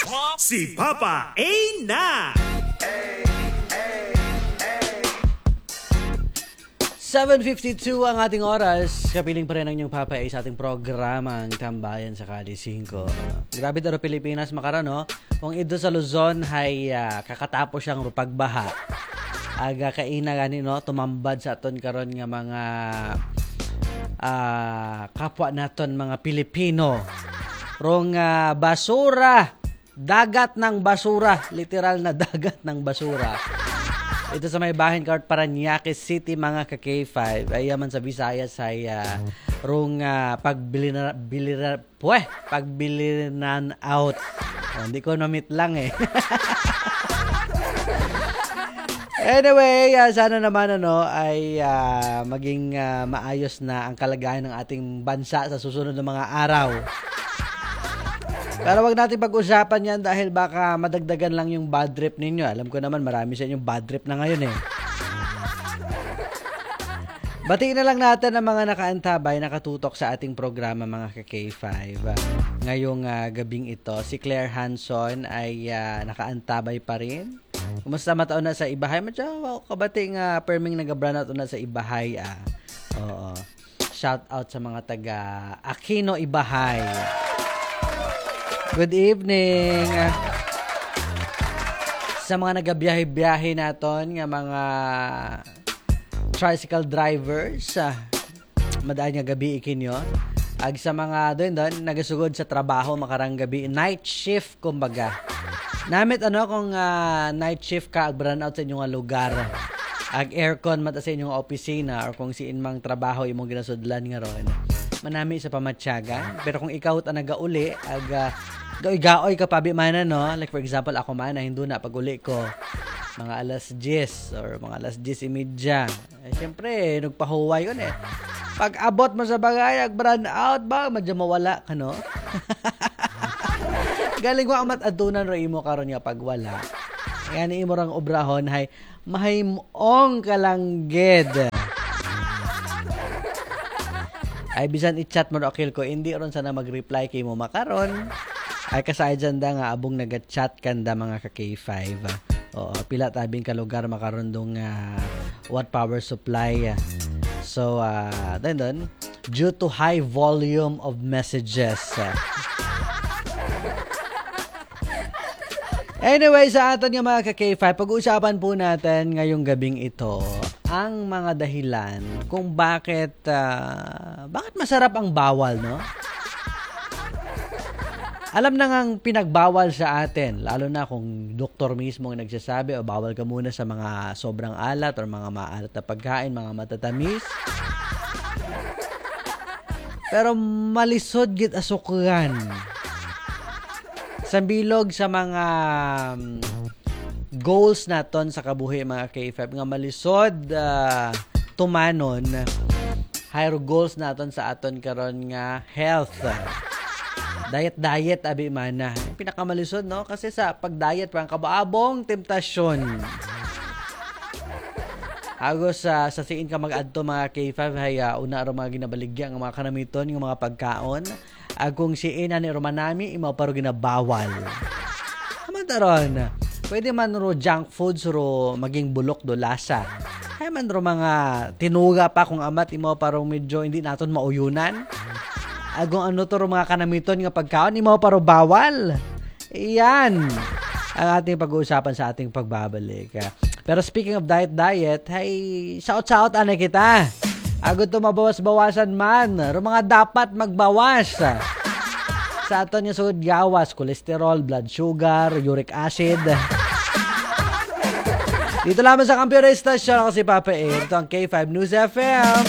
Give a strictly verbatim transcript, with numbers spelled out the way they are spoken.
Si Papa A na! seven fifty-two ang ating oras. Kapiling pa rin ang inyong Papa A sa ating programang Tambayan sa Kali five. Grabe daro Pilipinas makaron, no? Kung ito sa Luzon ay uh, kakatapos siyang rupagbaha. Aga kaina gani, no? Tumambad sa aton karon nga mga uh, kapwa naton mga Pilipino. Rong uh, basura. Dagat ng basura. Literal na dagat ng basura. Ito sa may bahin kart Parañaque City mga ka K five ay yaman sa Visayas ay uh, rong uh, pagbili na bili na puwe pagbilinan out. Oh, hindi ko na-meet lang eh. Anyway, uh, sana naman ano ay uh, maging uh, maayos na ang kalagayan ng ating bansa sa susunod na mga araw. Pero wag natin pag-usapan yan dahil baka madagdagan lang yung bad trip ninyo. Alam ko naman marami sa inyong bad trip na ngayon eh. Batiin na lang natin ang mga nakaantabay, nakatutok sa ating programa mga ka K five. Ngayong uh, gabing ito, si Claire Hanson ay uh, nakaantabay pa rin. Kumusta mataon na sa Ibahay? Madya, wow, kabating uh, perming nag-brownout na sa Ibahay. Ah. Oo. Shout out sa mga taga Aquino Ibahay. Good evening. Sa mga nagabiyahe-biyahe naton nga mga tricycle drivers, uh, madaan nga gabi ikinyo. Ag sa mga doon doon nagasugod sa trabaho makarang gabi, night shift kumbaga. Namit ano kung uh, night shift ka ag burnout sa inyong lugar. Ag aircon mata sa inyong opisina or kung siin mang trabaho imong ginasudlan nga ron. Manami sa pamatsyagan, pero kung ikaw ta nagauli ag uh, gaoy-gaoy ka pabi man no, like for example ako man na hindu na pag-uli ko mga alas diyes or mga alas diyes imidya. Eh syempre nagpahuway yun eh. Pag abot mo sa bagay ag brand out ba madya mawala ka no. Galing ko amat adunan ro imo karon nga pagwala. Yan imo rang obrahon hay mahimong kalangged. Ay bisan i-chat mo akil ko hindi ron sana mag-reply kay mo makaron. Ay kasay dyan da nga abong nag-chat kanda mga ka K five. Oo, pila tabing ka lugar makaron dong uh, watt power supply. So, uh, then doon, due to high volume of messages. Anyway, sa atin nga mga ka K five, pag-uusapan po natin ngayong gabing ito ang mga dahilan kung bakit uh, bakit masarap ang bawal, no? Alam na ngang pinagbawal sa atin, lalo na kung doktor mismo ang nagsasabi o bawal ka muna sa mga sobrang alat o mga maalat na pagkain, mga matatamis. Pero malisod gid asukan. Sambilog sa mga um, goals naton sa kabuhi mga K five nga malisod uh, tumanon higher goals naton sa aton karon nga health. Diet diet abi mana. Pinakamalisod no kasi sa pag-diet parang kabaabong temptasyon. Agos sa uh, sa siin ka mag-adto mga K five hay uh, una ra mga ginabaligya nga mga kanamiton nga mga pagkaon. Agong siin ani romanami imo paro ginabawal. Kamantaron. Pwede man ro junk foods ro maging bulok do lasa. Hay man ro mga tinuga pa kung amat imo parang medyo hindi naton mauyunan. Agong ano to ro mga kanamiton nga pagkaon imo paro bawal. Iyan ang ating pag-uusapan sa ating pagbabalik. Pero speaking of diet diet, hay shout shout ana kita. Agud to mabawas-bawasan man. Ro mga dapat magbawas. Sa aton yung sugod gawas, cholesterol, blood sugar, uric acid. Dito lamang sa Kampiyon Station ako si Papa A. Ito ang K five News F M.